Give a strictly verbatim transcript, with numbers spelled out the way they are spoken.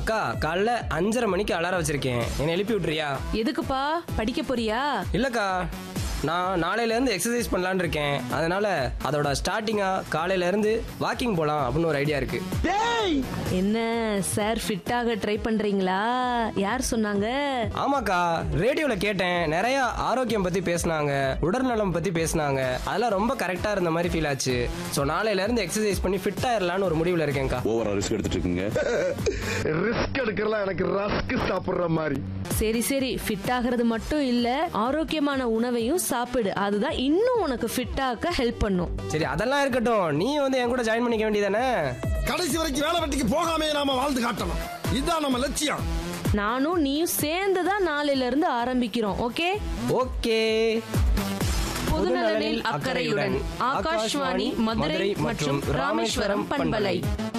அக்கா காலைல அஞ்சரை மணிக்கு அலாரம் வச்சிருக்கேன், என்னை எழுப்பி விட்டுறியா? எதுக்குப்பா, படிக்க போறியா? இல்லக்கா, நான் நாளையில இருந்து எக்ஸசைஸ் பண்ணலான்னு இருக்கேன். அதனால அதோட ஸ்டார்டிங்கா காலையில இருந்து வாக்கிங் போலாம் அப்படின்னு ஒரு ஐடியா இருக்கு. என்ன சார், ஃபிட்டாக ட்ரை பண்றீங்களா? யார் சொன்னாங்க? ஆமாக்கா, ரேடியோல கேட்டேன். நிறைய ஆரோக்கியம் பத்தி பேசினாங்க, உடல்நலம் பத்தி பேசினாங்க. அதெல்லாம் ரொம்ப கரெக்டா இருந்த மாதிரி ஃபீல் ஆச்சு. ஸோ நாளையில இருந்து எக்ஸசைஸ் பண்ணி ஃபிட் ஆயிரலான்னு ஒரு முடிவுல இருக்கேன்க்கா. ஓவரா ரிஸ்க் எடுத்துட்டு இருக்கீங்க. ரிஸ்க் எடுக்கிறலாம் எனக்கு ரஸ்க் சாப்பிடுற மாதிரி. சரி சரி, ஃபிட் ஆகிறது மட்டும் இல்ல, ஆரோக்கியமான உணவையும் சாப்பிடு. அதுதான் இன்னும் உனக்கு ஃபிட் ஆக்க ஹெல்ப் பண்ணும். சரி, அதெல்லாம் இருக்கட்டும். நீ வந்து என் கூட ஜாயின் பண்ணிக்க வேண்டியதானே? கடைசி வரைக்கும் வேலை வெட்டிக்கு போகாமே நாம வாழ்ந்து காட்டணும். இதுதான் நம்ம லட்சியம். நானும் நீயும் சேர்ந்து தான் நாளையில இருந்து ஆரம்பிக்கிறோம். Okay okay. பொதுநலனில் அக்கறையுடன் ஆகாஷ்வாணி மதுரை மற்றும் ராமேஸ்வரம் பண்பலை.